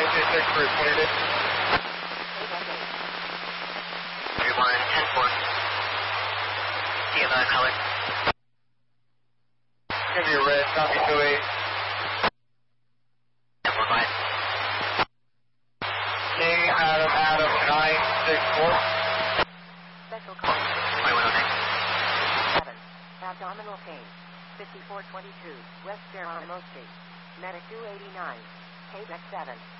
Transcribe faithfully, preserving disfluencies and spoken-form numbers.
two six for twenty-two. three one ten four. Do you have a color? It's going to be red, copy two eight. ten four five. King Adam Adam nine six four. Special call. twenty-one oh nine. seven. Abdominal pain. fifty-four twenty-two. West Geronimo Street. Medic two eighty-nine. K X seven.